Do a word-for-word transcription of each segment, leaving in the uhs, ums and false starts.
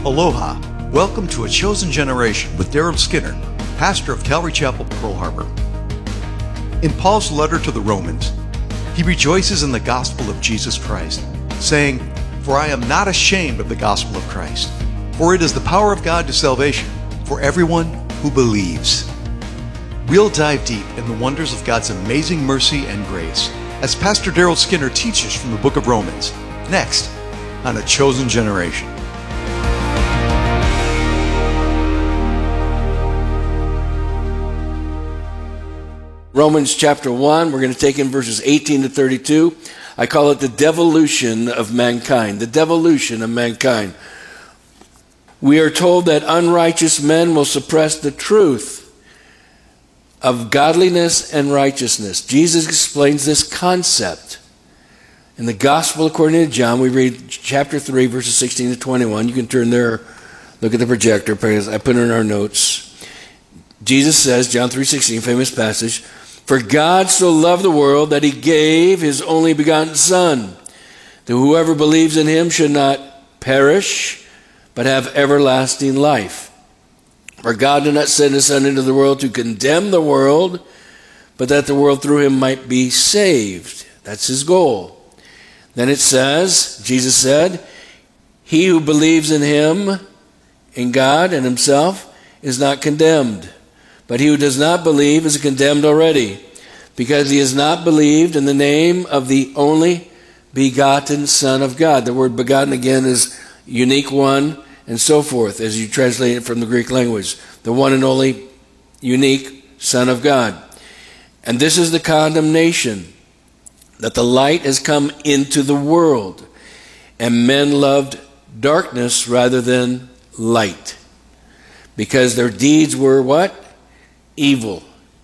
Aloha. Welcome to A Chosen Generation with Daryl Skinner, pastor of Calvary Chapel, Pearl Harbor. In Paul's letter to the Romans, he rejoices in the gospel of Jesus Christ, saying, "For I am not ashamed of the gospel of Christ, for it is the power of God to salvation for everyone who believes." We'll dive deep in the wonders of God's amazing mercy and grace as Pastor Daryl Skinner teaches from the book of Romans, next on A Chosen Generation. Romans chapter one, we're going to take in verses eighteen to thirty-two. I call it the devolution of mankind. The devolution of mankind. We are told that unrighteous men will suppress the truth of godliness and righteousness. Jesus explains this concept. In the Gospel according to John, we read chapter three, verses sixteen to twenty-one. You can turn there, look at the projector, because I put it in our notes. Jesus says, John three sixteen, famous passage, "For God so loved the world that he gave his only begotten Son, that whoever believes in him should not perish, but have everlasting life. For God did not send his Son into the world to condemn the world, but that the world through him might be saved." That's his goal. Then it says, Jesus said, "He who believes in him, in God and himself, is not condemned. But he who does not believe is condemned already, because he has not believed in the name of the only begotten Son of God." The word begotten again is unique one, and so forth, as you translate it from the Greek language. The one and only unique Son of God. And this is the condemnation, that the light has come into the world, and men loved darkness rather than light, because their deeds were what? Evil.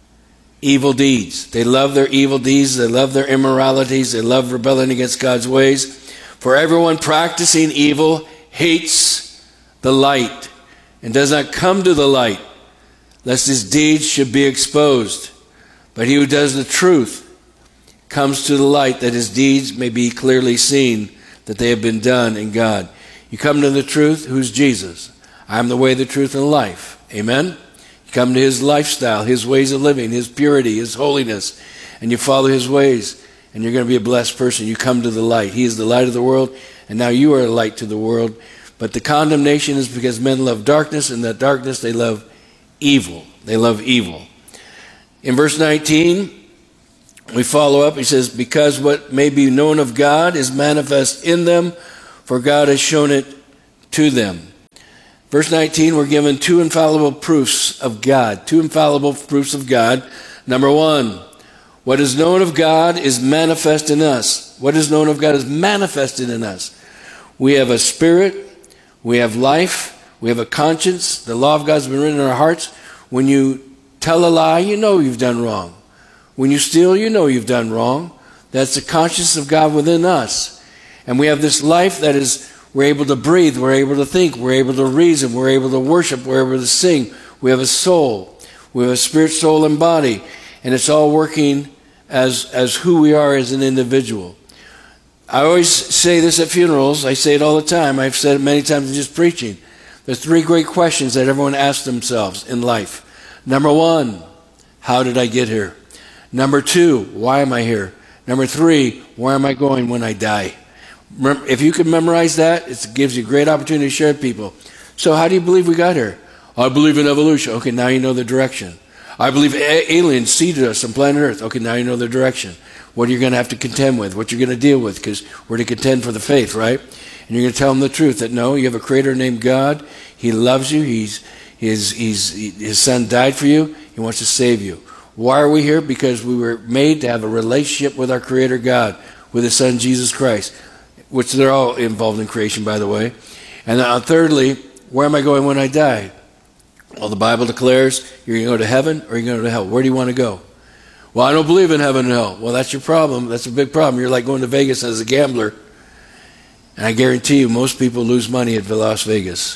Evil deeds. They love their evil deeds. They love their immoralities. They love rebelling against God's ways. For everyone practicing evil hates the light and does not come to the light, lest his deeds should be exposed. But he who does the truth comes to the light, that his deeds may be clearly seen, that they have been done in God. You come to the truth. Who's Jesus? I am the way, the truth, and life. Amen? Come to his lifestyle, his ways of living, his purity, his holiness, and you follow his ways, and you're going to be a blessed person. You come to the light. He is the light of the world, and now you are a light to the world. But the condemnation is because men love darkness, and that darkness they love evil. They love evil. In verse nineteen, we follow up. He says, "Because what may be known of God is manifest in them, for God has shown it to them." Verse nineteen, we're given two infallible proofs of God. Two infallible proofs of God. Number one, what is known of God is manifest in us. What is known of God is manifested in us. We have a spirit. We have life. We have a conscience. The law of God has been written in our hearts. When you tell a lie, you know you've done wrong. When you steal, you know you've done wrong. That's the conscience of God within us. And we have this life that is, we're able to breathe, we're able to think, we're able to reason, we're able to worship, we're able to sing. We have a soul. We have a spirit, soul, and body. And it's all working as, as who we are as an individual. I always say this at funerals. I say it all the time. I've said it many times in just preaching. There's three great questions that everyone asks themselves in life. Number one, how did I get here? Number two, why am I here? Number three, where am I going when I die? If you can memorize that, it gives you a great opportunity to share with people. So how do you believe we got here? I believe in evolution. Okay, now you know the direction. I believe a- aliens seeded us on planet Earth. Okay, now you know the direction. What are you going to have to contend with? What you're going to deal with? Because we're to contend for the faith, right? And you're going to tell them the truth, that no, you have a creator named God. He loves you. He's, he's, he's, his son died for you. He wants to save you. Why are we here? Because we were made to have a relationship with our creator God, with his son Jesus Christ, which they're all involved in creation, by the way. And then, uh, thirdly, where am I going when I die? Well, the Bible declares you're going to go to heaven or you're going to go to hell. Where do you want to go? Well, I don't believe in heaven and hell. Well, that's your problem. That's a big problem. You're like going to Vegas as a gambler. And I guarantee you, most people lose money at Las Vegas.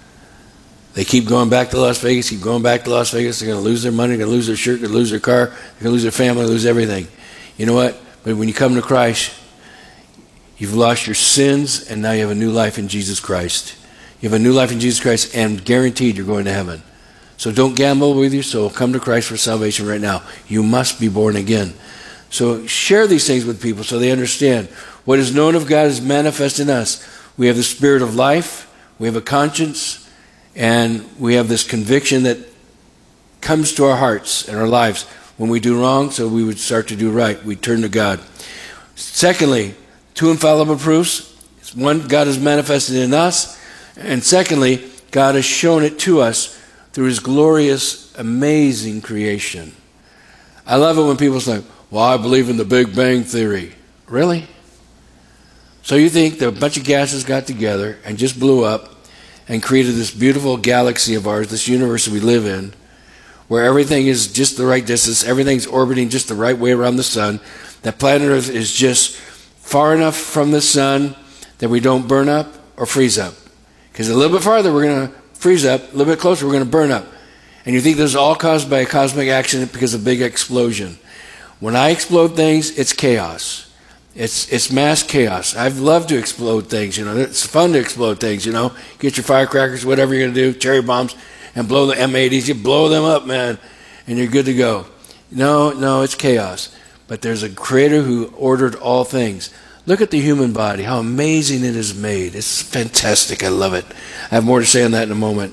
They keep going back to Las Vegas, keep going back to Las Vegas. They're going to lose their money, they're going to lose their shirt, they're going to lose their car, they're going to lose their family, lose everything. You know what? But when you come to Christ, you've lost your sins, and now you have a new life in Jesus Christ. You have a new life in Jesus Christ, and guaranteed you're going to heaven. So don't gamble with your soul. Come to Christ for salvation right now. You must be born again. So share these things with people so they understand. What is known of God is manifest in us. We have the spirit of life. We have a conscience. And we have this conviction that comes to our hearts and our lives when we do wrong, so we would start to do right. We turn to God. Secondly, two infallible proofs. One, God is manifested in us. And secondly, God has shown it to us through his glorious, amazing creation. I love it when people say, well, I believe in the Big Bang Theory. Really? So you think that a bunch of gases got together and just blew up and created this beautiful galaxy of ours, this universe that we live in, where everything is just the right distance, everything's orbiting just the right way around the sun, that planet Earth is just far enough from the sun that we don't burn up or freeze up. Because a little bit farther, we're going to freeze up. A little bit closer, we're going to burn up. And you think this is all caused by a cosmic accident because of a big explosion. When I explode things, it's chaos. It's it's mass chaos. I've loved to explode things, you know. It's fun to explode things, you know. Get your firecrackers, whatever you're going to do, cherry bombs, and blow the M eighties. You blow them up, man, and you're good to go. No, no, it's chaos. But there's a creator who ordered all things. Look at the human body, how amazing it is made. It's fantastic. I love it. I have more to say on that in a moment.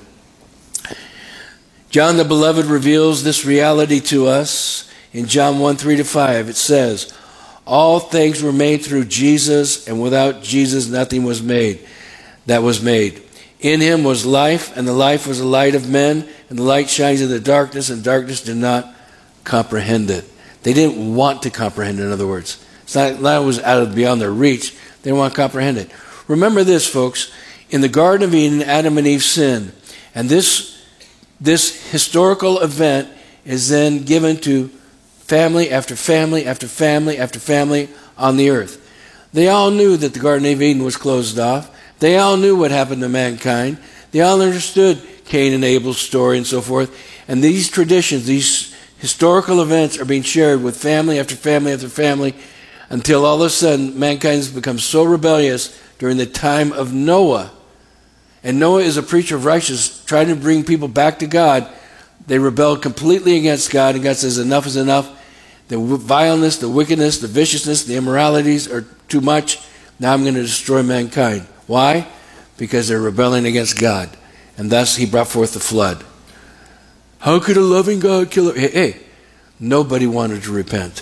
John the Beloved reveals this reality to us in John one, three to five. It says, all things were made through Jesus, and without Jesus nothing was made that was made. In him was life, and the life was the light of men, and the light shines in the darkness, and darkness did not comprehend it. They didn't want to comprehend it, in other words. It's not that it was out of beyond their reach. They didn't want to comprehend it. Remember this, folks. In the Garden of Eden, Adam and Eve sinned. And this, this historical event is then given to family after family after family after family on the earth. They all knew that the Garden of Eden was closed off. They all knew what happened to mankind. They all understood Cain and Abel's story and so forth. And these traditions, these historical events are being shared with family after family after family until all of a sudden mankind has become so rebellious during the time of Noah. And Noah is a preacher of righteousness, trying to bring people back to God. They rebelled completely against God, and God says enough is enough. The vileness, the wickedness, the viciousness, the immoralities are too much. Now I'm going to destroy mankind. Why? Because they're rebelling against God. And thus he brought forth the flood. How could a loving God kill it? Hey, hey, nobody wanted to repent.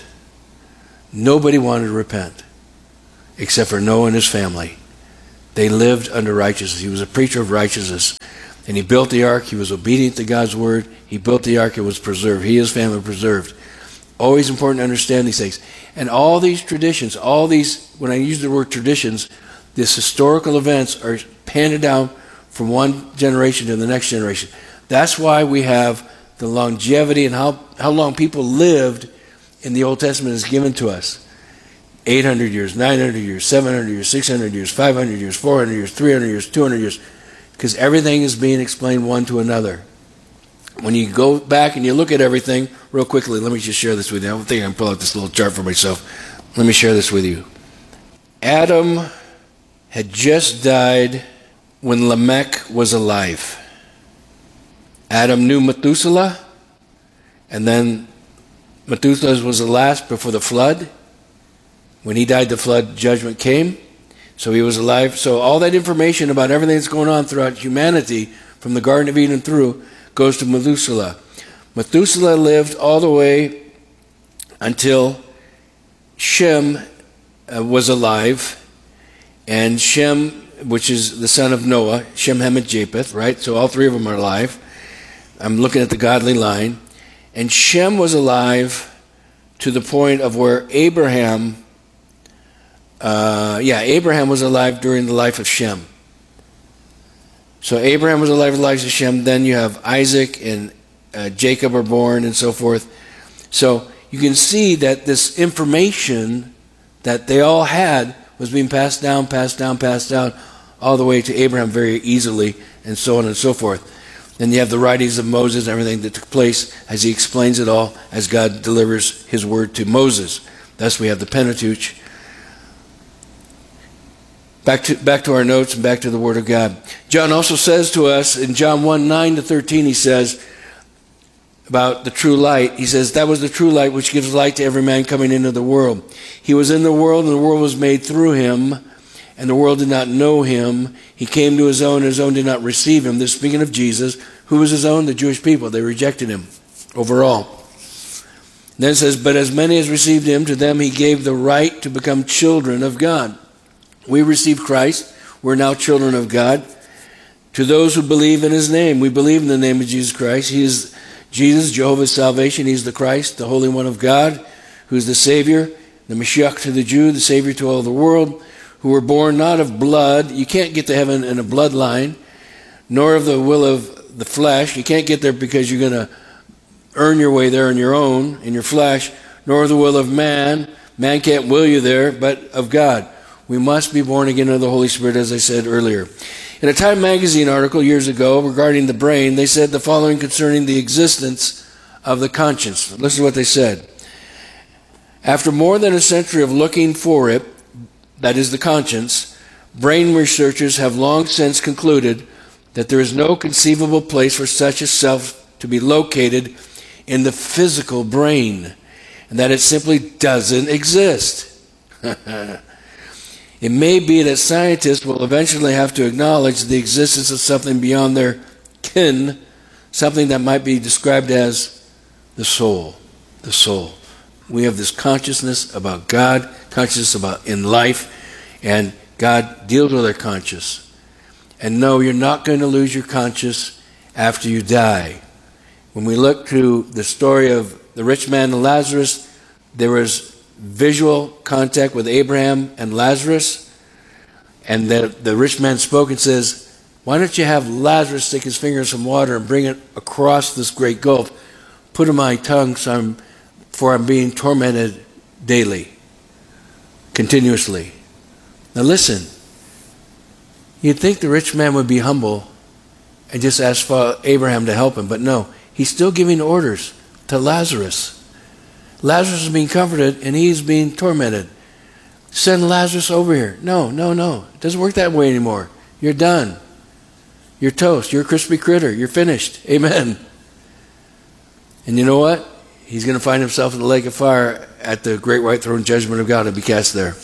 Nobody wanted to repent except for Noah and his family. They lived under righteousness. He was a preacher of righteousness. And he built the ark. He was obedient to God's word. He built the ark. It was preserved. He and his family were preserved. Always important to understand these things. And all these traditions, all these, when I use the word traditions, these historical events are handed down from one generation to the next generation. That's why we have the longevity and how, how long people lived in the Old Testament is given to us. eight hundred years, nine hundred years, seven hundred years, six hundred years, five hundred years, four hundred years, three hundred years, two hundred years. Because everything is being explained one to another. When you go back and you look at everything, real quickly, let me just share this with you. I don't think I can pull out this little chart for myself. Let me share this with you. Adam had just died when Lamech was alive. Adam knew Methuselah, and then Methuselah was the last before the flood. When he died, the flood judgment came. So he was alive. So all that information about everything that's going on throughout humanity, from the Garden of Eden through, goes to Methuselah. Methuselah lived all the way until Shem uh, was alive. And Shem, which is the son of Noah, Shem, Ham, and Japheth, right? So all three of them are alive. I'm looking at the godly line. And Shem was alive to the point of where Abraham, uh, yeah, Abraham was alive during the life of Shem. So Abraham was alive in the life of Shem. Then you have Isaac and uh, Jacob are born and so forth. So you can see that this information that they all had was being passed down, passed down, passed down, all the way to Abraham very easily, and so on and so forth. Then you have the writings of Moses and everything that took place as he explains it all, as God delivers his word to Moses. Thus we have the Pentateuch. Back to, back to our notes and back to the Word of God. John also says to us in John one, nine to thirteen, he says about the true light, he says, that was the true light which gives light to every man coming into the world. He was in the world, and the world was made through him, and the world did not know him. He came to his own, and his own did not receive him. This speaking of Jesus. Who was his own? The Jewish people. They rejected him overall. Then it says, but as many as received him, to them he gave the right to become children of God. We received Christ. We're now children of God. To those who believe in his name. We believe in the name of Jesus Christ. He is Jesus, Jehovah's salvation. He's the Christ, the Holy One of God, who's the Savior, the Mashiach to the Jew, the Savior to all the world, who were born not of blood. You can't get to heaven in a bloodline, nor of the will of the flesh. You can't get there because you're going to earn your way there on your own, in your flesh, nor of the will of man. Man can't will you there, but of God. We must be born again of the Holy Spirit, as I said earlier. In a Time magazine article years ago regarding the brain, they said the following concerning the existence of the conscience. Listen to what they said. After more than a century of looking for it, that is the conscience, brain researchers have long since concluded that there is no conceivable place for such a self to be located in the physical brain, and that it simply doesn't exist. It may be that scientists will eventually have to acknowledge the existence of something beyond their ken, something that might be described as the soul. The soul. We have this consciousness about God, consciousness about in life, and God deals with our conscience. And no, you're not going to lose your conscience after you die. When we look to the story of the rich man and Lazarus, there was visual contact with Abraham and Lazarus, and the, the rich man spoke and says, why don't you have Lazarus stick his finger in some water and bring it across this great gulf, put it on my tongue, so I'm, for I'm being tormented daily, continuously. Now listen, you'd think the rich man would be humble and just ask for Abraham to help him, but no, he's still giving orders to Lazarus. Lazarus is being comforted and he's being tormented. Send Lazarus over here. No, no, no. It doesn't work that way anymore. You're done. You're toast. You're a crispy critter. You're finished. Amen. And you know what? He's going to find himself in the lake of fire at the great white throne judgment of God and be cast there.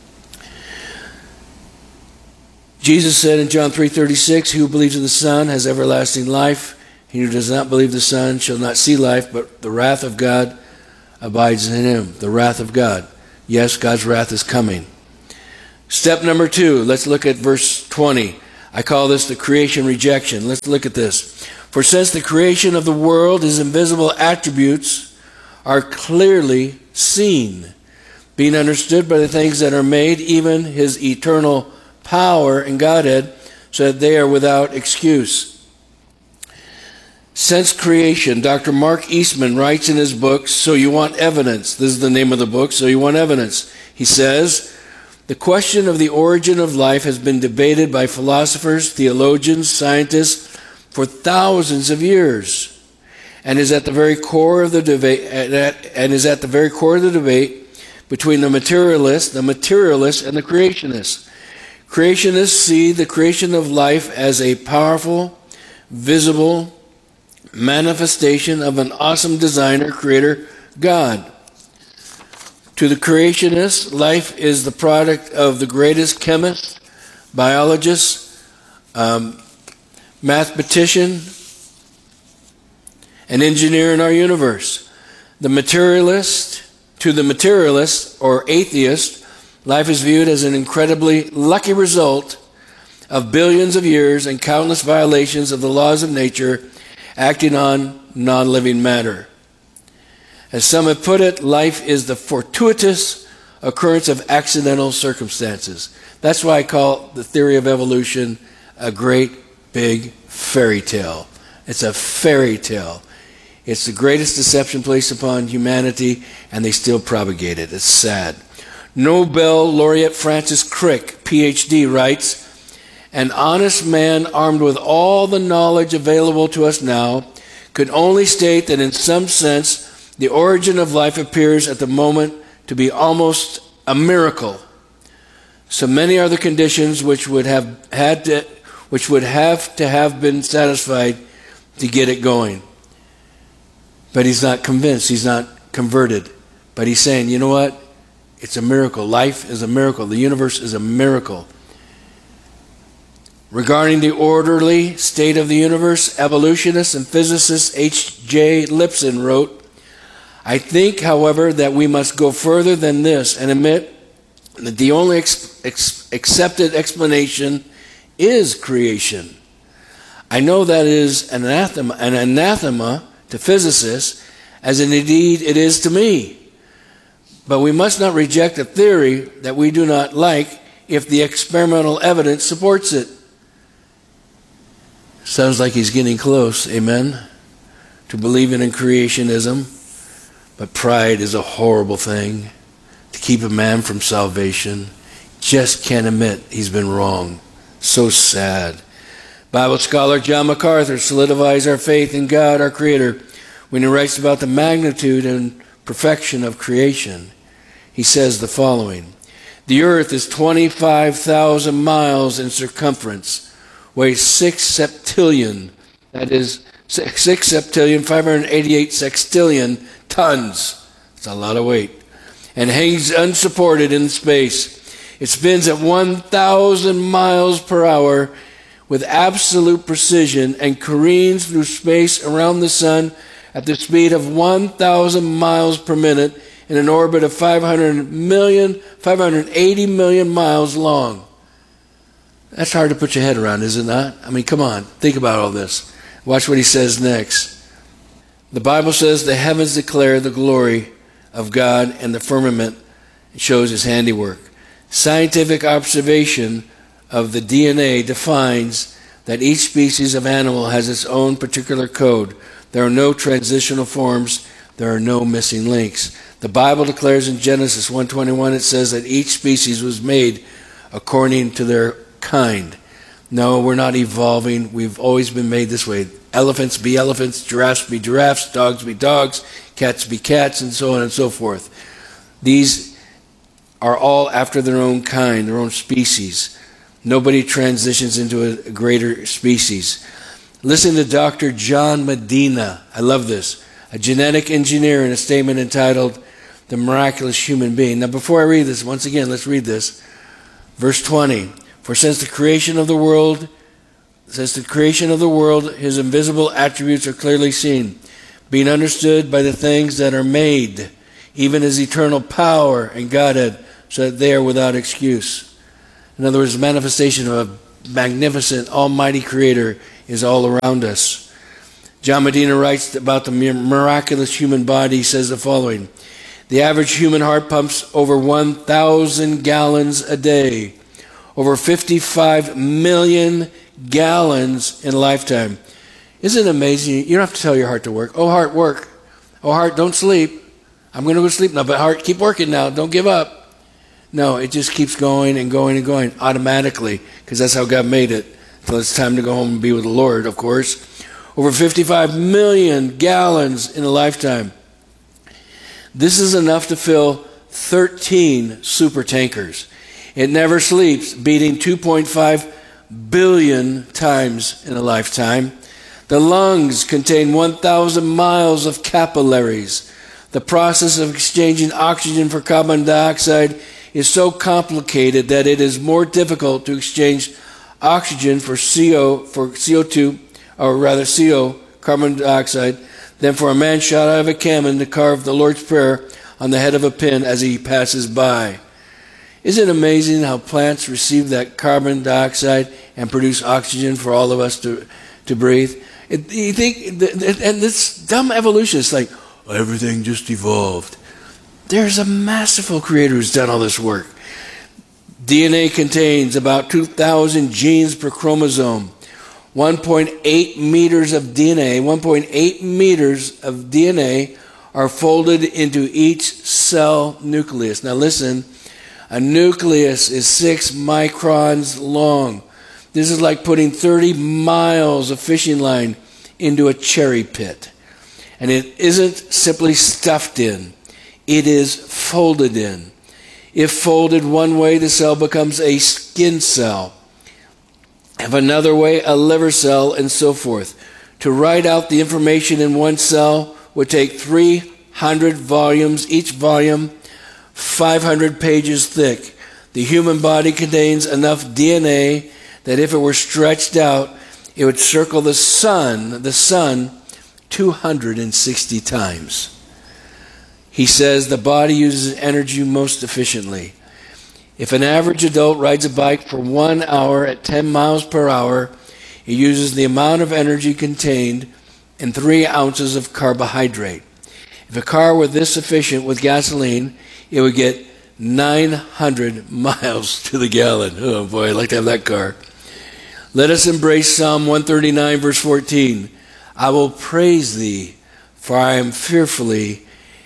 Jesus said in John three thirty-six, he who believes in the Son has everlasting life. He who does not believe the Son shall not see life, but the wrath of God abides in him. The wrath of God. Yes, God's wrath is coming. Step number two, let's look at verse twenty. I call this the creation rejection. Let's look at this. For since the creation of the world, his invisible attributes are clearly seen, being understood by the things that are made, even his eternal power and Godhead, so that they are without excuse. Since creation, Doctor Mark Eastman writes in his book, So You Want Evidence. This is the name of the book, So You Want Evidence. He says, the question of the origin of life has been debated by philosophers, theologians, scientists for thousands of years, and is at the very core of the debate, and is at the very core of the debate between the materialists, the materialists, and the creationists. Creationists see the creation of life as a powerful, visible manifestation of an awesome designer, creator, God. To the creationists, life is the product of the greatest chemist, biologist, um, mathematician, and engineer in our universe. The materialist, to the materialist or atheist, life is viewed as an incredibly lucky result of billions of years and countless violations of the laws of nature acting on non-living matter. As some have put it, life is the fortuitous occurrence of accidental circumstances. That's why I call the theory of evolution a great big fairy tale. It's a fairy tale. It's the greatest deception placed upon humanity, and they still propagate it. It's sad. Nobel laureate Francis Crick, P H D, writes, an honest man armed with all the knowledge available to us now could only state that in some sense the origin of life appears at the moment to be almost a miracle. So many are the conditions which would have had to, which would have to have been satisfied to get it going. But he's not convinced. He's not converted. But he's saying, you know what? It's a miracle. Life is a miracle. The universe is a miracle. Regarding the orderly state of the universe, evolutionist and physicist H J Lipson wrote, I think, however, that we must go further than this and admit that the only ex- ex- accepted explanation is creation. I know that is an anathema, an anathema to physicists, as indeed it is to me. But we must not reject a theory that we do not like if the experimental evidence supports it. Sounds like he's getting close, amen, to believing in creationism. But pride is a horrible thing to keep a man from salvation. Just can't admit he's been wrong. So sad. Bible scholar John MacArthur solidifies our faith in God, our Creator, when he writes about the magnitude and perfection of creation. He says the following: the earth is twenty-five thousand miles in circumference, weighs six septillion, that is six septillion, five hundred eighty-eight sextillion tons. It's a lot of weight. And hangs unsupported in space. It spins at one thousand miles per hour with absolute precision and careens through space around the sun at the speed of one thousand miles per minute in an orbit of five hundred million, five hundred eighty million miles long. That's hard to put your head around, is it not? I mean, come on, think about all this. Watch what he says next. The Bible says the heavens declare the glory of God, and the firmament shows his handiwork. Scientific observation of the D N A defines that each species of animal has its own particular code. There are no transitional forms. There are no missing links. The Bible declares in Genesis one twenty-one, it says that each species was made according to their kind. No, we're not evolving. We've always been made this way. Elephants be elephants, giraffes be giraffes, dogs be dogs, cats be cats, and so on and so forth. These are all after their own kind, their own species. Nobody transitions into a greater species. Listen to Doctor John Medina. I love this. A genetic engineer in a statement entitled The Miraculous Human Being. Now before I read this, once again, let's read this. Verse twenty. For since the creation of the world, since the creation of the world, his invisible attributes are clearly seen, being understood by the things that are made, even his eternal power and Godhead, so that they are without excuse. In other words, the manifestation of a magnificent, almighty Creator is all around us. John Medina writes about the miraculous human body. He says the following: the average human heart pumps over one thousand gallons a day, over fifty-five million gallons in a lifetime. Isn't it amazing? You don't have to tell your heart to work. Oh, heart, work. Oh, heart, don't sleep. I'm going to go sleep now, but heart, keep working now. Don't give up. No, it just keeps going and going and going automatically, because that's how God made it. Until it's time to go home and be with the Lord, of course. Over fifty-five million gallons in a lifetime. This is enough to fill thirteen super tankers. It never sleeps, beating two point five billion times in a lifetime. The lungs contain one thousand miles of capillaries. The process of exchanging oxygen for carbon dioxide is so complicated that it is more difficult to exchange oxygen for C O for C O two, or rather C O, carbon dioxide, than for a man shot out of a cannon to carve the Lord's Prayer on the head of a pin as he passes by. Isn't it amazing how plants receive that carbon dioxide and produce oxygen for all of us to, to breathe? It, you think, and this dumb evolution is like, everything just evolved. There's a masterful Creator who's done all this work. D N A contains about two thousand genes per chromosome. one point eight meters of D N A, one point eight meters of D N A are folded into each cell nucleus. Now listen. A nucleus is six microns long. This is like putting thirty miles of fishing line into a cherry pit. And it isn't simply stuffed in. It is folded in. If folded one way, the cell becomes a skin cell. If another way, a liver cell, and so forth. To write out the information in one cell would take three hundred volumes, each volume five hundred pages thick. The human body contains enough D N A that if it were stretched out, it would circle the sun, the sun, two hundred sixty times. He says the body uses energy most efficiently. If an average adult rides a bike for one hour at ten miles per hour, it uses the amount of energy contained in three ounces of carbohydrate. If a car were this efficient with gasoline, it would get nine hundred miles to the gallon. Oh boy, I'd like to have that car. Let us embrace Psalm one thirty-nine, verse fourteen. I will praise thee, for I am fearfully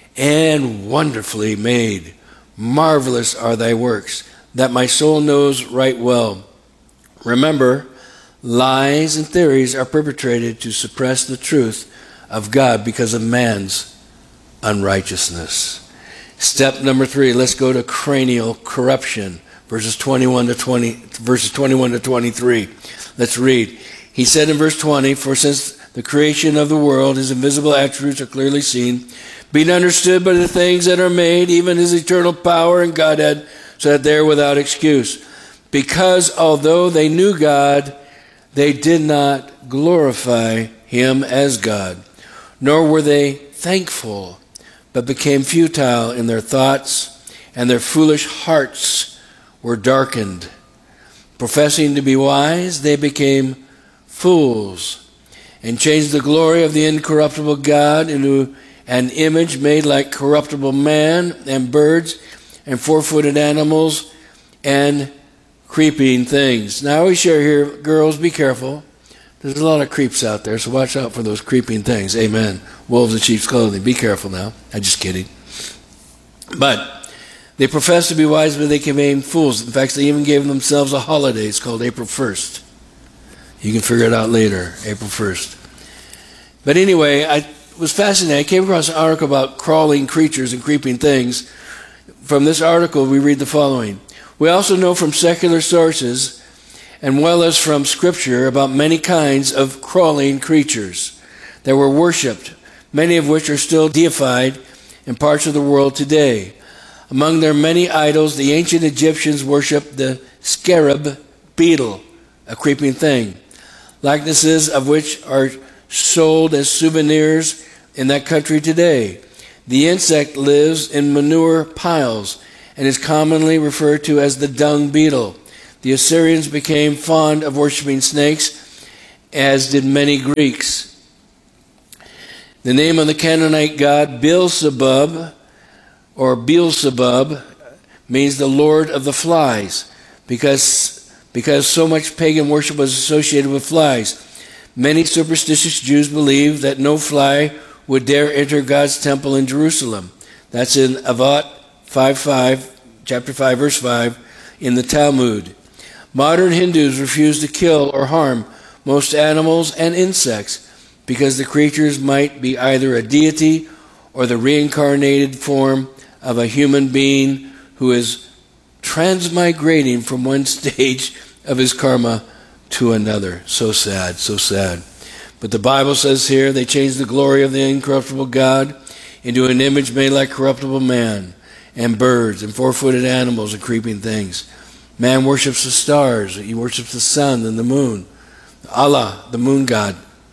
and wonderfully made. Marvelous are thy works, that my soul knows right well. Remember, lies and theories are perpetrated to suppress the truth of God because of man's unrighteousness. Step number three, let's go to cranial corruption, verses twenty-one to twenty, verses twenty-one to twenty-three. Let's read. He said in verse twenty, for since the creation of the world, his invisible attributes are clearly seen, being understood by the things that are made, even his eternal power and Godhead, so that they are without excuse. Because although they knew God, they did not glorify him as God, nor were they thankful, but became futile in their thoughts, and their foolish hearts were darkened. Professing to be wise, they became fools, and changed the glory of the incorruptible God into an image made like corruptible man, and birds, and four-footed animals, and creeping things. Now, I always share here, girls, be careful. There's a lot of creeps out there, so watch out for those creeping things. Amen. Wolves in sheep's clothing. Be careful now. I'm just kidding. But they profess to be wise, but they became fools. In fact, they even gave themselves a holiday. It's called April first. You can figure it out later, April first. But anyway, I was fascinated. I came across an article about crawling creatures and creeping things. From this article, we read the following. We also know from secular sources, and well as from Scripture, about many kinds of crawling creatures that were worshipped, many of which are still deified in parts of the world today. Among their many idols, the ancient Egyptians worshipped the scarab beetle, a creeping thing, likenesses of which are sold as souvenirs in that country today. The insect lives in manure piles and is commonly referred to as the dung beetle. The Assyrians became fond of worshiping snakes, as did many Greeks. The name of the Canaanite god Beelzebub, or Beelzebub, means the Lord of the flies, because, because so much pagan worship was associated with flies. Many superstitious Jews believed that no fly would dare enter God's temple in Jerusalem. That's in Avot five five, chapter five, verse five, in the Talmud. Modern Hindus refuse to kill or harm most animals and insects because the creatures might be either a deity or the reincarnated form of a human being who is transmigrating from one stage of his karma to another. So sad, so sad. But the Bible says here, they changed the glory of the incorruptible God into an image made like corruptible man, and birds, and four-footed animals, and creeping things. Man worships the stars. He worships the sun and the moon. Allah, the moon god.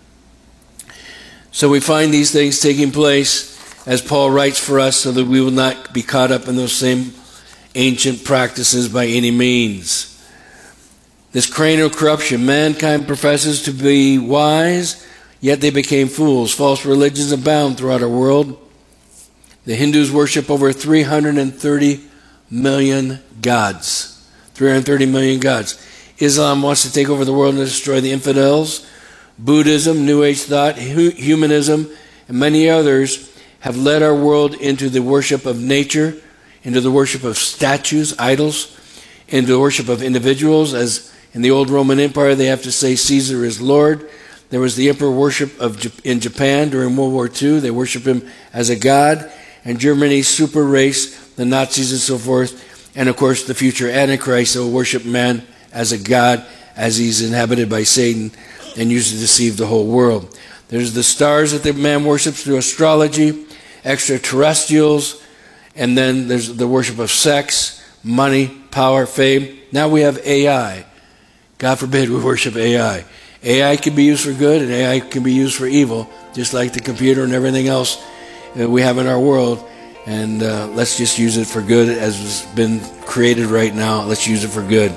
So we find these things taking place, as Paul writes for us, so that we will not be caught up in those same ancient practices by any means. This cranial corruption, mankind professes to be wise, yet they became fools. False religions abound throughout our world. The Hindus worship over three hundred thirty million gods. three hundred thirty million gods. Islam wants to take over the world and destroy the infidels. Buddhism, New Age thought, humanism, and many others have led our world into the worship of nature, into the worship of statues, idols, into the worship of individuals. As in the old Roman Empire, they have to say Caesar is Lord. There was the emperor worship of in Japan during World War Two. They worship him as a god. And Germany's super race, the Nazis and so forth, And of course, the future Antichrist that will worship man as a god, as he's inhabited by Satan and used to deceive the whole world. There's the stars that the man worships through astrology, extraterrestrials, and then there's the worship of sex, money, power, fame. Now we have A I. God forbid we worship A I. A I can be used for good and A I can be used for evil, just like the computer and everything else that we have in our world. And uh, let's just use it for good as has been created right now. Let's use it for good.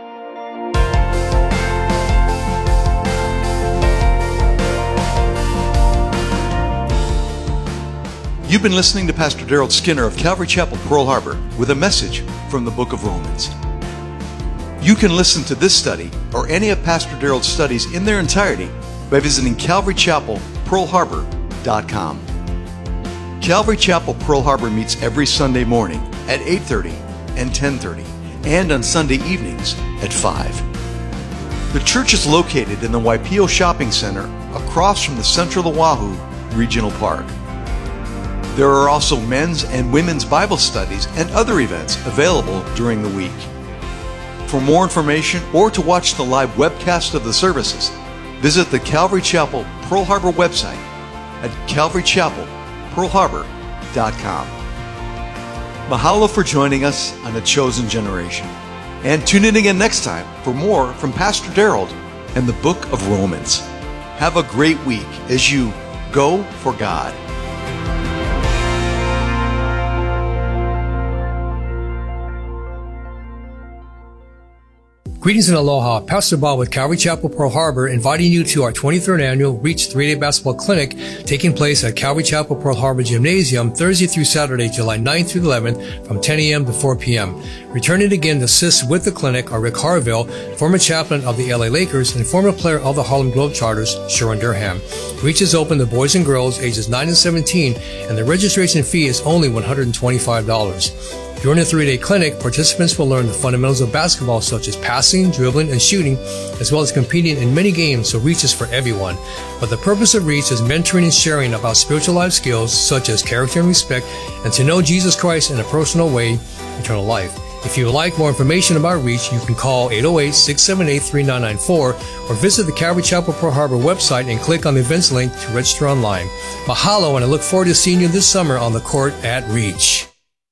You've been listening to Pastor Daryl Skinner of Calvary Chapel, Pearl Harbor, with a message from the book of Romans. You can listen to this study or any of Pastor Daryl's studies in their entirety by visiting calvary chapel pearl harbor dot com. Calvary Chapel, Pearl Harbor meets every Sunday morning at eight thirty and ten thirty, and on Sunday evenings at five. The church is located in the Waipio Shopping Center across from the Central Oahu Regional Park. There are also men's and women's Bible studies and other events available during the week. For more information or to watch the live webcast of the services, visit the Calvary Chapel Pearl Harbor website at calvary chapel pearl harbor dot com. Mahalo for joining us on A Chosen Generation. And tune in again next time for more from Pastor Daryl and the book of Romans. Have a great week as you go for God. Greetings and aloha. Pastor Bob with Calvary Chapel, Pearl Harbor, inviting you to our twenty-third annual Reach three-Day Basketball Clinic taking place at Calvary Chapel, Pearl Harbor Gymnasium Thursday through Saturday, July ninth through eleventh from ten a.m. to four p.m. Returning again to assist with the clinic are Rick Harville, former chaplain of the L A Lakers and former player of the Harlem Globetrotters, Sharon Durham. Reach is open to boys and girls ages nine and seventeen, and the registration fee is only one hundred twenty-five dollars. During the three-day clinic, participants will learn the fundamentals of basketball such as passing, dribbling, and shooting, as well as competing in many games, so Reach is for everyone. But the purpose of Reach is mentoring and sharing about spiritual life skills such as character and respect, and to know Jesus Christ in a personal way, eternal life. If you would like more information about Reach, you can call eight oh eight, six seven eight, three nine nine four or visit the Calvary Chapel Pearl Harbor website and click on the events link to register online. Mahalo, and I look forward to seeing you this summer on the court at Reach.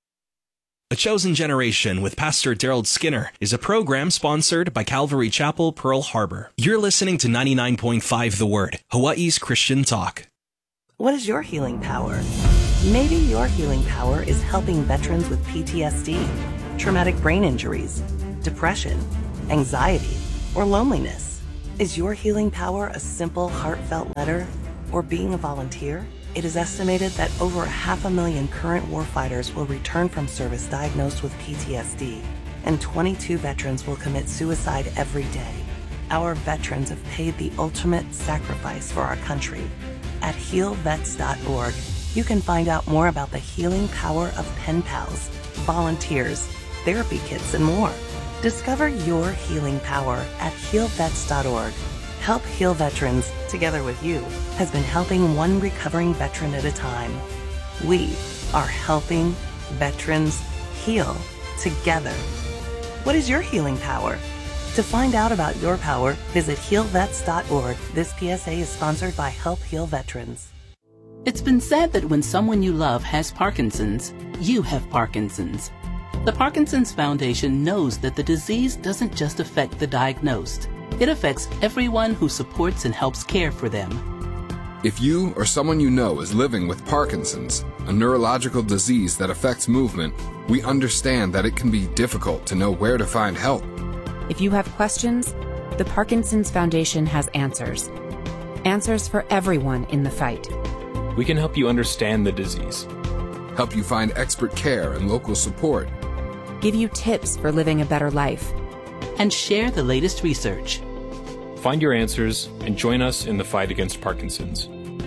A Chosen Generation with Pastor Daryl Skinner is a program sponsored by Calvary Chapel, Pearl Harbor. You're listening to ninety-nine point five The Word, Hawaii's Christian talk. What is your healing power? Maybe your healing power is helping veterans with P T S D, traumatic brain injuries, depression, anxiety, or loneliness. Is your healing power a simple, heartfelt letter or being a volunteer? It is estimated that over half a million current warfighters will return from service diagnosed with P T S D, and twenty-two veterans will commit suicide every day. Our veterans have paid the ultimate sacrifice for our country. At heal vets dot org, you can find out more about the healing power of pen pals, volunteers, therapy kits, and more. Discover your healing power at heal vets dot org. Help Heal Veterans, together with you, has been helping one recovering veteran at a time. We are helping veterans heal together. What is your healing power? To find out about your power, visit heal vets dot org. This P S A is sponsored by Help Heal Veterans. It's been said that when someone you love has Parkinson's, you have Parkinson's. The Parkinson's Foundation knows that the disease doesn't just affect the diagnosed. It affects everyone who supports and helps care for them. If you or someone you know is living with Parkinson's, a neurological disease that affects movement, we understand that it can be difficult to know where to find help. If you have questions, the Parkinson's Foundation has answers. Answers for everyone in the fight. We can help you understand the disease, help you find expert care and local support, give you tips for living a better life, and share the latest research. Find your answers and join us in the fight against Parkinson's.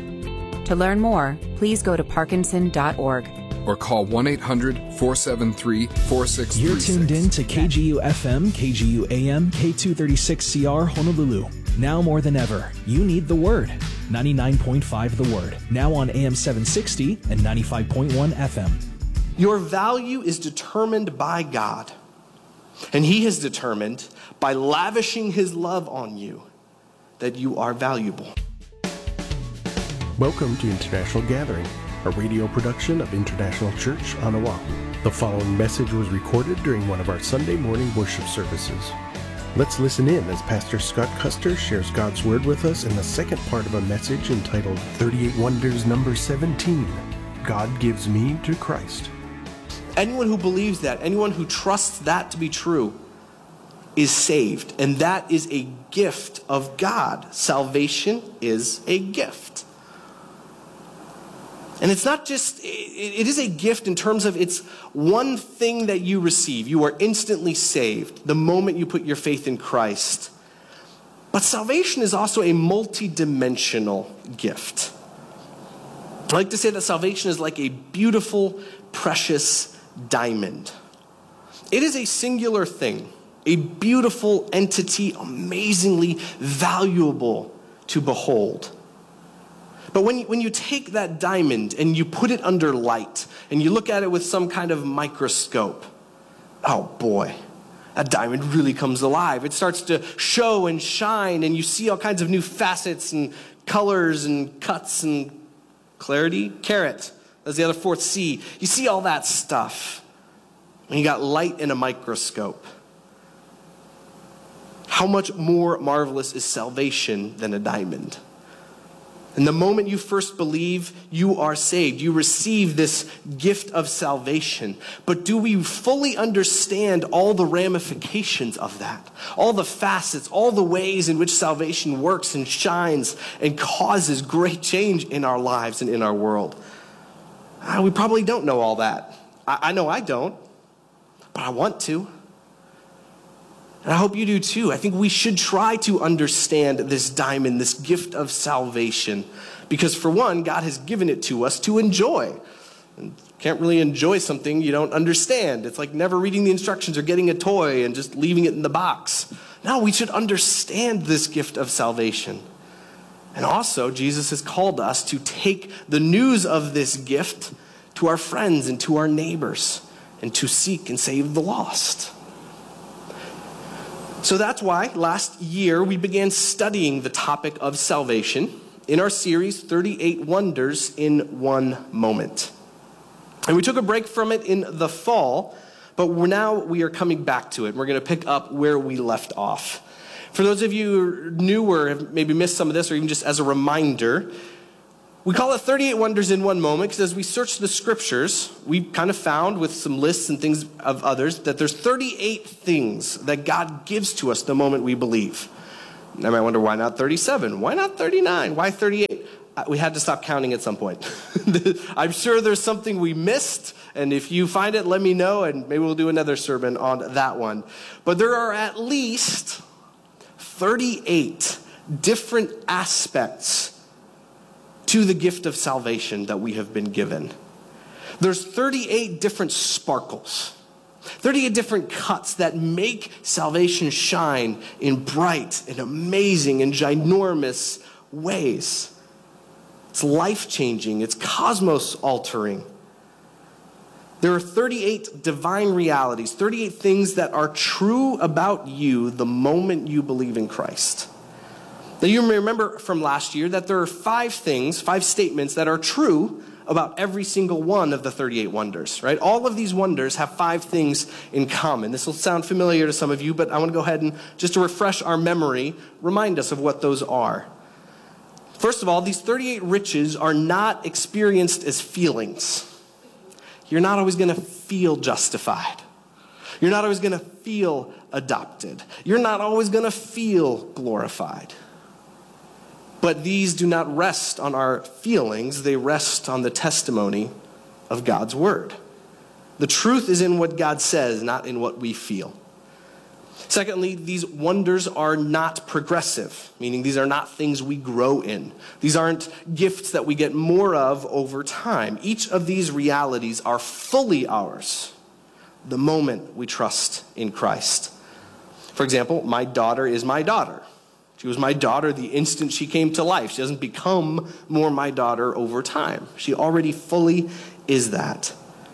To learn more, please go to parkinson dot org or call one eight hundred, four seven three, four six three six. You're tuned in to K G U F M, K G U A M, K two thirty-six C R Honolulu. Now more than ever, you need the Word. ninety-nine point five The Word, now on A M seven sixty and ninety-five point one F M. Your value is determined by God. And he has determined by lavishing his love on you that you are valuable. Welcome to International Gathering, a radio production of International Church on Oahu. The following message was recorded during one of our Sunday morning worship services. Let's listen in as Pastor Scott Custer shares God's Word with us in the second part of a message entitled thirty-eight Wonders number seventeen, God Gives Me to Christ. Anyone who believes that, anyone who trusts that to be true, is saved. And that is a gift of God. Salvation is a gift. And it's not just, it is a gift in terms of it's one thing that you receive. You are instantly saved the moment you put your faith in Christ. But salvation is also a multi-dimensional gift. I like to say that salvation is like a beautiful, precious diamond. It is a singular thing, a beautiful entity, amazingly valuable to behold. But when you, when you take that diamond and you put it under light and you look at it with some kind of microscope, oh boy, that diamond really comes alive. It starts to show and shine, and you see all kinds of new facets and colors and cuts and clarity. Carat, that's the other fourth C. You see all that stuff. And you got light in a microscope. How much more marvelous is salvation than a diamond? And the moment you first believe, you are saved. You receive this gift of salvation. But do we fully understand all the ramifications of that? All the facets, all the ways in which salvation works and shines and causes great change in our lives and in our world? Uh, we probably don't know all that. I, I know I don't, but I want to. And I hope you do too. I think we should try to understand this diamond, this gift of salvation. Because for one, God has given it to us to enjoy. And you can't really enjoy something you don't understand. It's like never reading the instructions or getting a toy and just leaving it in the box. No, we should understand this gift of salvation. And also, Jesus has called us to take the news of this gift to our friends and to our neighbors and to seek and save the lost. So that's why last year we began studying the topic of salvation in our series, thirty-eight Wonders in One Moment. And we took a break from it in the fall, but we're now we are coming back to it. We're going to pick up where we left off. For those of you who are new or have maybe missed some of this, or even just as a reminder, we call it thirty-eight Wonders in One Moment because as we searched the scriptures, we kind of found with some lists and things of others that there's thirty-eight things that God gives to us the moment we believe. And I might wonder, why not thirty-seven? Why not thirty-nine? Why thirty-eight? We had to stop counting at some point. I'm sure there's something we missed, and if you find it, let me know, and maybe we'll do another sermon on that one. But there are at least thirty-eight different aspects to the gift of salvation that we have been given. There's thirty-eight different sparkles, thirty-eight different cuts that make salvation shine in bright and amazing and ginormous ways. It's life-changing, it's cosmos-altering. There are thirty-eight divine realities, thirty-eight things that are true about you the moment you believe in Christ. Now you may remember from last year that there are five things, five statements that are true about every single one of the thirty-eight wonders, right? All of these wonders have five things in common. This will sound familiar to some of you, but I want to go ahead and just to refresh our memory, remind us of what those are. First of all, these thirty-eight riches are not experienced as feelings. You're not always going to feel justified. You're not always going to feel adopted. You're not always going to feel glorified. But these do not rest on our feelings. They rest on the testimony of God's word. The truth is in what God says, not in what we feel. Secondly, these wonders are not progressive, meaning these are not things we grow in. These aren't gifts that we get more of over time. Each of these realities are fully ours the moment we trust in Christ. For example, my daughter is my daughter. She was my daughter the instant she came to life. She doesn't become more my daughter over time. She already fully is that.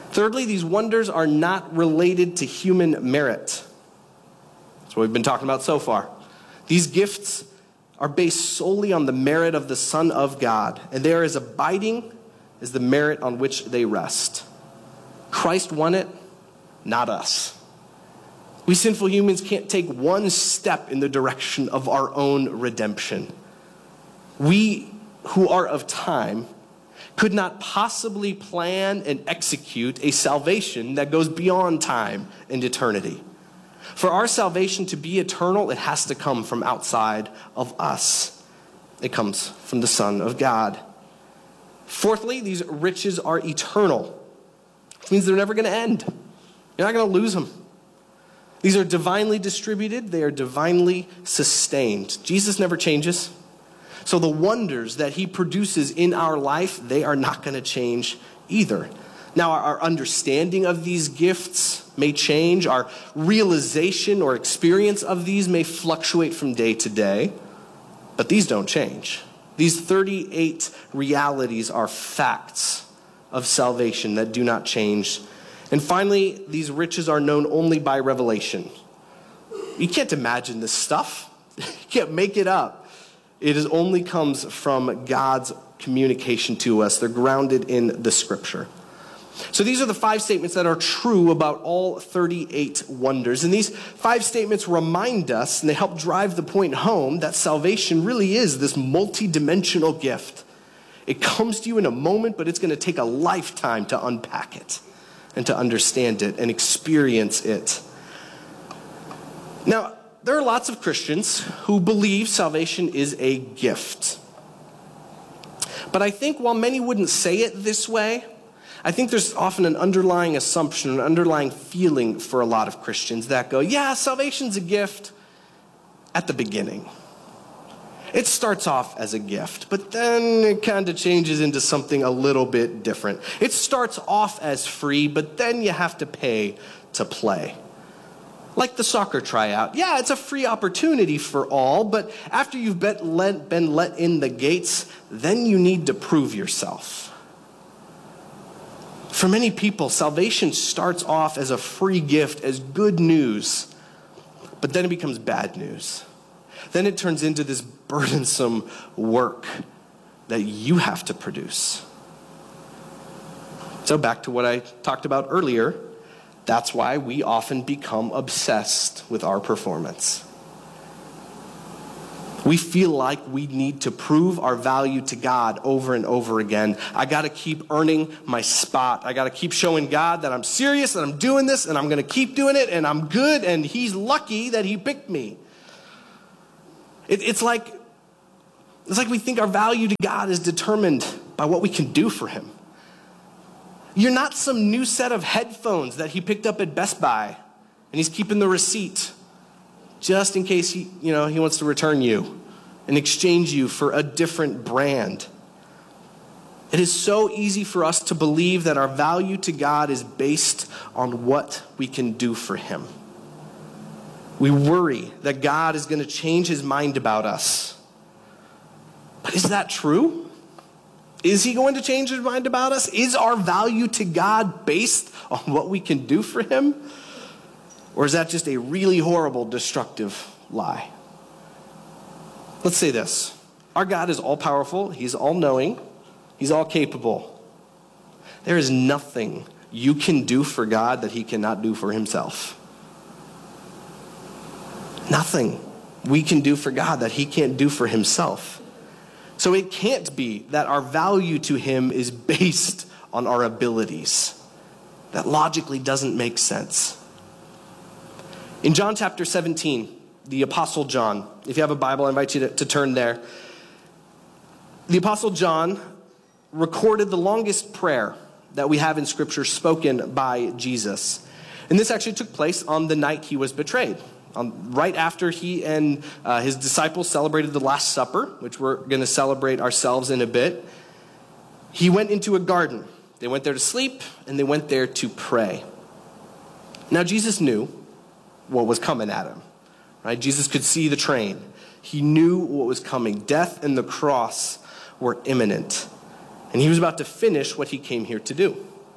Thirdly, these wonders are not related to human merit. That's what we've been talking about so far. These gifts are based solely on the merit of the Son of God, and they are as abiding as the merit on which they rest. Christ won it, not us. We sinful humans can't take one step in the direction of our own redemption. We who are of time could not possibly plan and execute a salvation that goes beyond time and eternity. For our salvation to be eternal, it has to come from outside of us. It comes from the Son of God. Fourthly, these riches are eternal, which means they're never going to end. You're not going to lose them. These are divinely distributed. They are divinely sustained. Jesus never changes. So the wonders that he produces in our life, they are not going to change either. Now, our understanding of these gifts may change. Our realization or experience of these may fluctuate from day to day, but these don't change. These thirty-eight realities are facts of salvation that do not change. And finally, these riches are known only by revelation. You can't imagine this stuff. You can't make it up. It is only comes from God's communication to us. They're grounded in the Scripture. So these are the five statements that are true about all thirty-eight wonders. And these five statements remind us, and they help drive the point home, that salvation really is this multi-dimensional gift. It comes to you in a moment, but it's going to take a lifetime to unpack it and to understand it and experience it. Now, there are lots of Christians who believe salvation is a gift. But I think while many wouldn't say it this way, I think there's often an underlying assumption, an underlying feeling for a lot of Christians that go, yeah, salvation's a gift at the beginning. It starts off as a gift, but then it kind of changes into something a little bit different. It starts off as free, but then you have to pay to play. Like the soccer tryout. Yeah, it's a free opportunity for all, but after you've been let, been let in the gates, then you need to prove yourself. For many people, salvation starts off as a free gift, as good news, but then it becomes bad news. Then it turns into this burdensome work that you have to produce. So back to what I talked about earlier, that's why we often become obsessed with our performance. We feel like we need to prove our value to God over and over again. I got to keep earning my spot. I got to keep showing God that I'm serious, that I'm doing this, and I'm going to keep doing it, and I'm good, and he's lucky that he picked me. It, it's like, it's like we think our value to God is determined by what we can do for him. You're not some new set of headphones that he picked up at Best Buy, and he's keeping the receipt just in case he, you know, he wants to return you and exchange you for a different brand. It is so easy for us to believe that our value to God is based on what we can do for him. We worry that God is going to change his mind about us. But is that true? Is he going to change his mind about us? Is our value to God based on what we can do for him? Or is that just a really horrible, destructive lie? Let's say this. Our God is all-powerful. He's all-knowing. He's all-capable. There is nothing you can do for God that he cannot do for himself. Nothing we can do for God that he can't do for himself. So it can't be that our value to him is based on our abilities. That logically doesn't make sense. In John chapter seventeen, the Apostle John, if you have a Bible, I invite you to, to turn there. The Apostle John recorded the longest prayer that we have in Scripture spoken by Jesus. And this actually took place on the night he was betrayed. Um, right after he and uh, his disciples celebrated the Last Supper, which we're going to celebrate ourselves in a bit, he went into a garden. They went there to sleep, and they went there to pray. Now, Jesus knew what was coming at him. Right? Jesus could see the train. He knew what was coming. Death and the cross were imminent. And he was about to finish what he came here to do.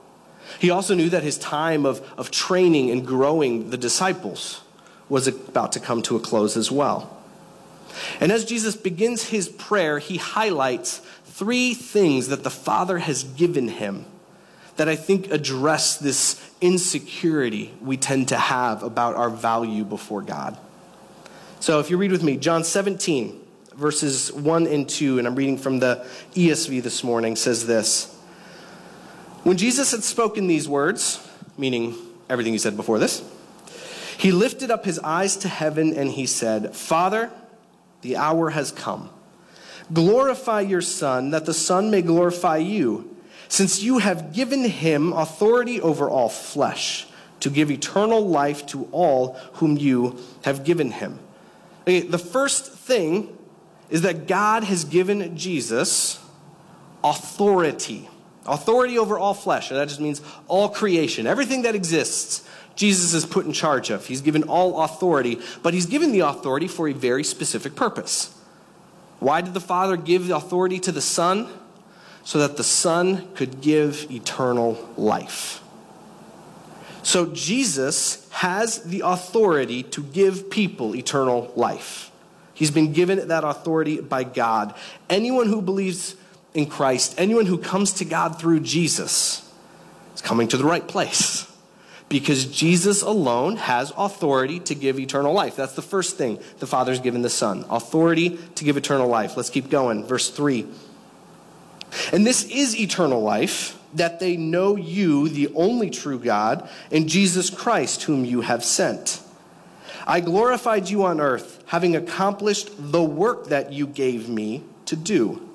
He also knew that his time of, of training and growing the disciples was about to come to a close as well. And as Jesus begins his prayer, he highlights three things that the Father has given him that I think address this insecurity we tend to have about our value before God. So if you read with me, John seventeen, verses one and two, and I'm reading from the E S V this morning, says this. When Jesus had spoken these words, meaning everything he said before this, he lifted up his eyes to heaven and he said, Father, the hour has come. Glorify your Son, that the Son may glorify you, since you have given him authority over all flesh, to give eternal life to all whom you have given him. Okay, the first thing is that God has given Jesus authority. Authority over all flesh. And that just means all creation. Everything that exists, Jesus is put in charge of. He's given all authority, but he's given the authority for a very specific purpose. Why did the Father give the authority to the Son? So that the Son could give eternal life. So Jesus has the authority to give people eternal life. He's been given that authority by God. Anyone who believes in Christ, anyone who comes to God through Jesus is coming to the right place. Because Jesus alone has authority to give eternal life. That's the first thing the Father's given the Son. Authority to give eternal life. Let's keep going. Verse three. And this is eternal life, that they know you, the only true God, and Jesus Christ, whom you have sent. I glorified you on earth, having accomplished the work that you gave me to do.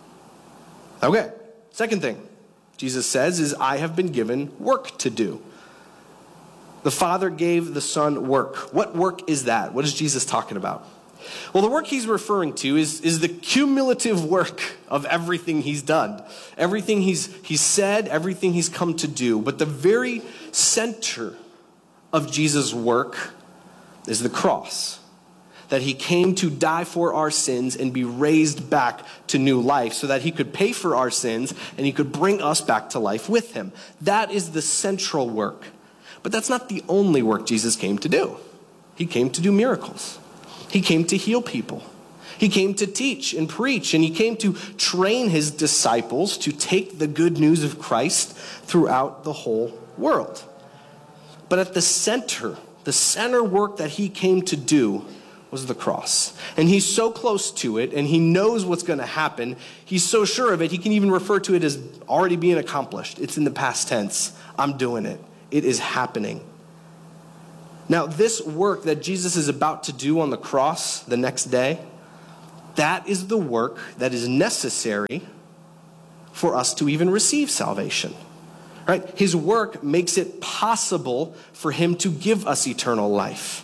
Okay, second thing Jesus says is, I have been given work to do. The Father gave the Son work. What work is that? What is Jesus talking about? Well, the work he's referring to is, is the cumulative work of everything he's done. Everything he's, he's said, everything he's come to do. But the very center of Jesus' work is the cross. That he came to die for our sins and be raised back to new life so that he could pay for our sins and he could bring us back to life with him. That is the central work. But that's not the only work Jesus came to do. He came to do miracles. He came to heal people. He came to teach and preach, and he came to train his disciples to take the good news of Christ throughout the whole world. But at the center, the center work that he came to do was the cross. And he's so close to it, and he knows what's going to happen. He's so sure of it, he can even refer to it as already being accomplished. It's in the past tense. I'm doing it. It is happening. Now, this work that Jesus is about to do on the cross the next day, that is the work that is necessary for us to even receive salvation. Right? His work makes it possible for him to give us eternal life.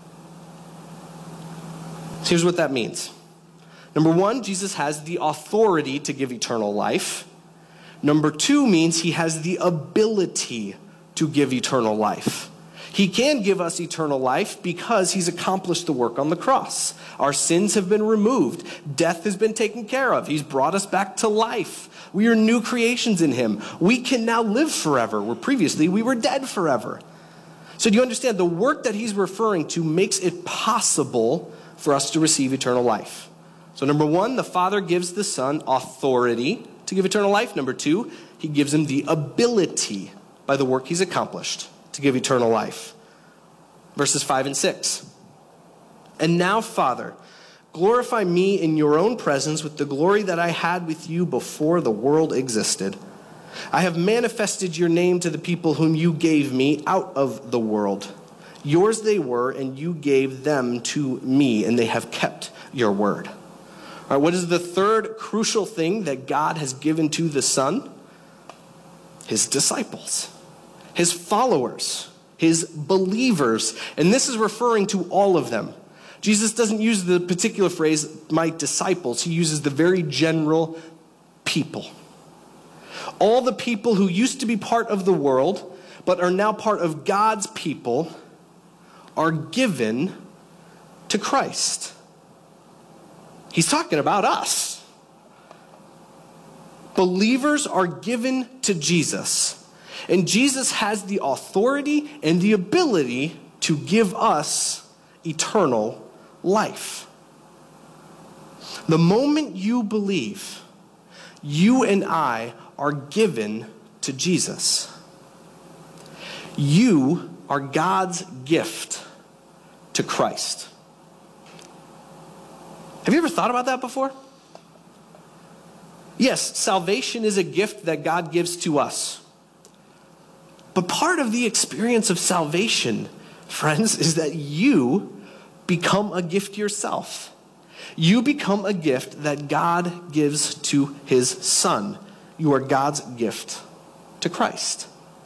So here's what that means. Number one, Jesus has the authority to give eternal life. Number two means he has the ability to give eternal life. He can give us eternal life because he's accomplished the work on the cross. Our sins have been removed. Death has been taken care of. He's brought us back to life. We are new creations in him. We can now live forever, where previously we were dead forever. So do you understand? The work that he's referring to makes it possible for us to receive eternal life. So number one, the Father gives the Son authority to give eternal life. Number two, he gives him the ability by the work he's accomplished to give eternal life. Verses five and six. And now, Father, glorify me in your own presence with the glory that I had with you before the world existed. I have manifested your name to the people whom you gave me out of the world. Yours they were, and you gave them to me, and they have kept your word. All right, what is the third crucial thing that God has given to the Son? His disciples. His followers, his believers. And this is referring to all of them. Jesus doesn't use the particular phrase, my disciples. He uses the very general people. All the people who used to be part of the world, but are now part of God's people, are given to Christ. He's talking about us. Believers are given to Jesus. And Jesus has the authority and the ability to give us eternal life. The moment you believe, you and I are given to Jesus. You are God's gift to Christ. Have you ever thought about that before? Yes, salvation is a gift that God gives to us. But part of the experience of salvation, friends, is that you become a gift yourself. You become a gift that God gives to his Son. You are God's gift to Christ.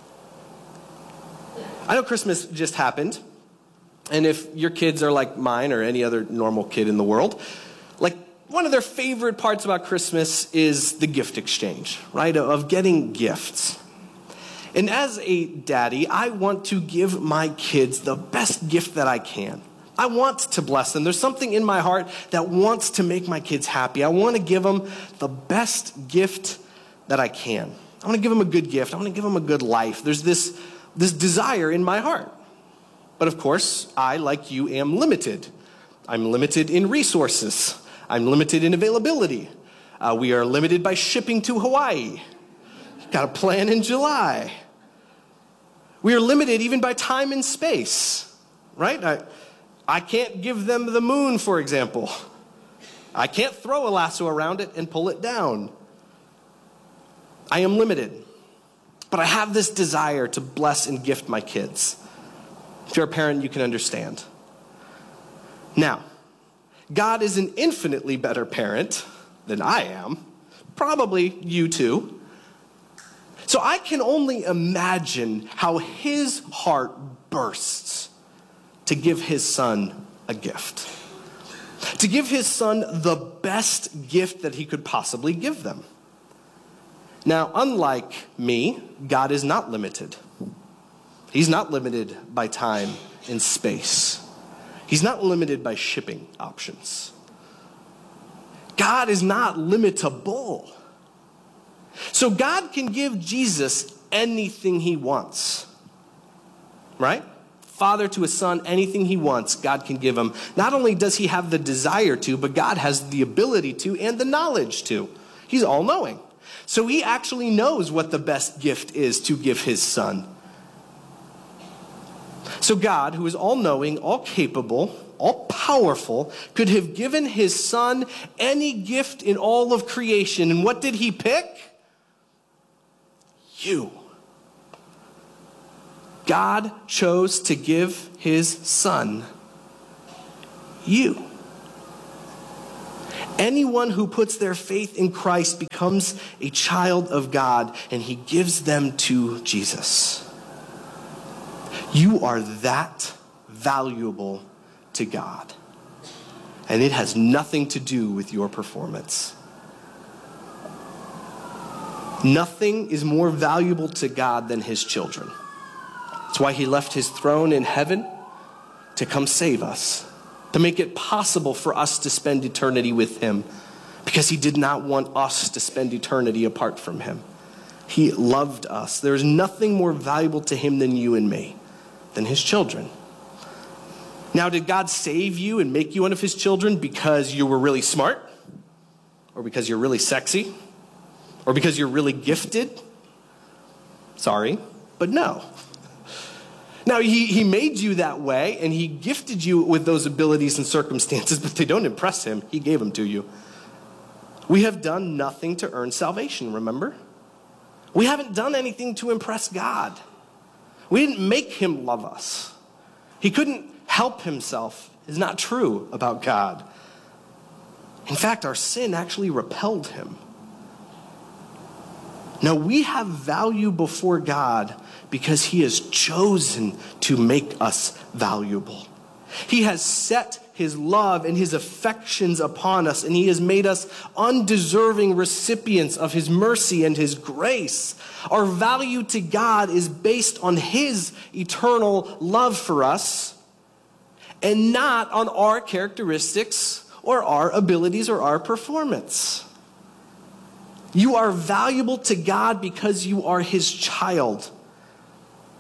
I know Christmas just happened, and if your kids are like mine or any other normal kid in the world, like one of their favorite parts about Christmas is the gift exchange, right? Of getting gifts. And as a daddy, I want to give my kids the best gift that I can. I want to bless them. There's something in my heart that wants to make my kids happy. I want to give them the best gift that I can. I want to give them a good gift. I want to give them a good life. There's this, this desire in my heart. But of course, I, like you, am limited. I'm limited in resources. I'm limited in availability. Uh, we are limited by shipping to Hawaii. Got a plan in July. We are limited even by time and space, right? I, I can't give them the moon, for example. I can't throw a lasso around it and pull it down. I am limited. But I have this desire to bless and gift my kids. If you're a parent, you can understand. Now, God is an infinitely better parent than I am. Probably you too. So I can only imagine how his heart bursts to give his son a gift. To give his son the best gift that he could possibly give them. Now, unlike me, God is not limited. He's not limited by time and space. He's not limited by shipping options. God is not limitable. So God can give Jesus anything he wants. Right? Father to a son, anything he wants, God can give him. Not only does he have the desire to, but God has the ability to and the knowledge to. He's all-knowing. So he actually knows what the best gift is to give his son. So God, who is all-knowing, all-capable, all-powerful, could have given his son any gift in all of creation. And what did he pick? You. God chose to give his son you. Anyone who puts their faith in Christ becomes a child of God, and he gives them to Jesus. You are that valuable to God, and it has nothing to do with your performance. Nothing is more valuable to God than his children. That's why he left his throne in heaven to come save us, to make it possible for us to spend eternity with him, because he did not want us to spend eternity apart from him. He loved us. There is nothing more valuable to him than you and me, than his children. Now, did God save you and make you one of his children because you were really smart? Or because you're really sexy? Or because you're really gifted? Sorry, but no. Now, he, he made you that way, and he gifted you with those abilities and circumstances, but they don't impress him. He gave them to you. We have done nothing to earn salvation, remember? We haven't done anything to impress God. We didn't make him love us. He couldn't help himself. It's not true about God. In fact, our sin actually repelled him. Now, we have value before God because he has chosen to make us valuable. He has set his love and his affections upon us, and he has made us undeserving recipients of his mercy and his grace. Our value to God is based on his eternal love for us and not on our characteristics or our abilities or our performance. You are valuable to God because you are his child.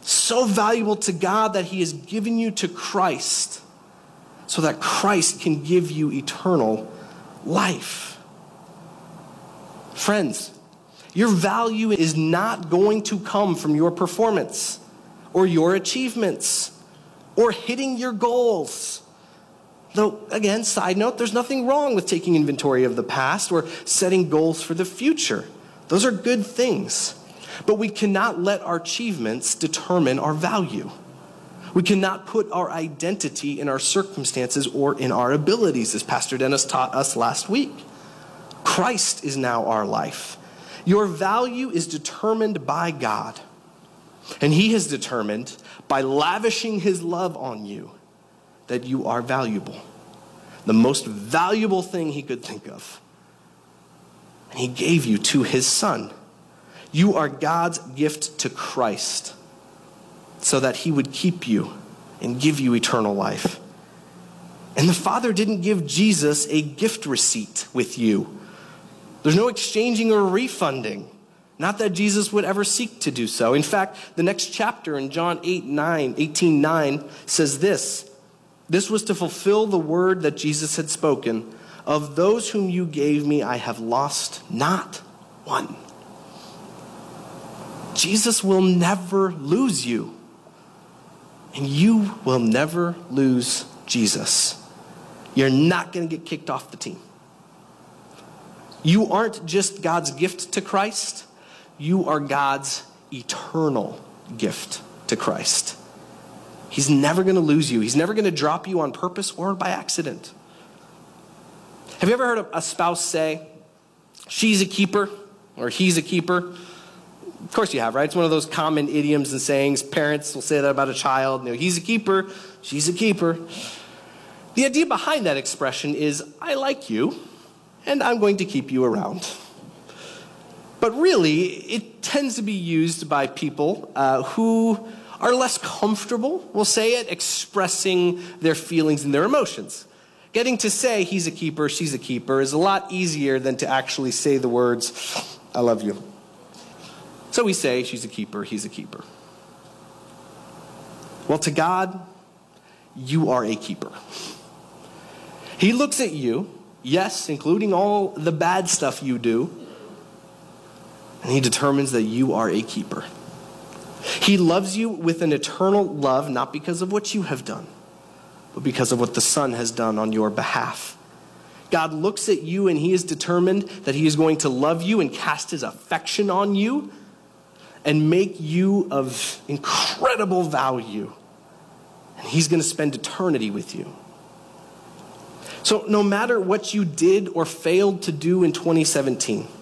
So valuable to God that he has given you to Christ so that Christ can give you eternal life. Friends, your value is not going to come from your performance or your achievements or hitting your goals. Though, again, side note, there's nothing wrong with taking inventory of the past or setting goals for the future. Those are good things. But we cannot let our achievements determine our value. We cannot put our identity in our circumstances or in our abilities, as Pastor Dennis taught us last week. Christ is now our life. Your value is determined by God. And he has determined, by lavishing his love on you, that you are valuable. The most valuable thing he could think of. And he gave you to his Son. You are God's gift to Christ so that he would keep you and give you eternal life. And the Father didn't give Jesus a gift receipt with you. There's no exchanging or refunding. Not that Jesus would ever seek to do so. In fact, the next chapter in John eight nine, eighteen nine says this. This was to fulfill the word that Jesus had spoken. Of those whom you gave me, I have lost not one. Jesus will never lose you. And you will never lose Jesus. You're not going to get kicked off the team. You aren't just God's gift to Christ. You are God's eternal gift to Christ. He's never going to lose you. He's never going to drop you on purpose or by accident. Have you ever heard a spouse say, she's a keeper, or he's a keeper? Of course you have, right? It's one of those common idioms and sayings. Parents will say that about a child. You know, he's a keeper, she's a keeper. The idea behind that expression is, I like you, and I'm going to keep you around. But really, it tends to be used by people uh, who are less comfortable, we'll say it, expressing their feelings and their emotions. Getting to say he's a keeper, she's a keeper is a lot easier than to actually say the words, I love you. So we say she's a keeper, he's a keeper. Well, to God, you are a keeper. He looks at you, yes, including all the bad stuff you do, and he determines that you are a keeper. He loves you with an eternal love, not because of what you have done, but because of what the Son has done on your behalf. God looks at you and he is determined that he is going to love you and cast his affection on you and make you of incredible value. And he's going to spend eternity with you. So no matter what you did or failed to do in twenty seventeen,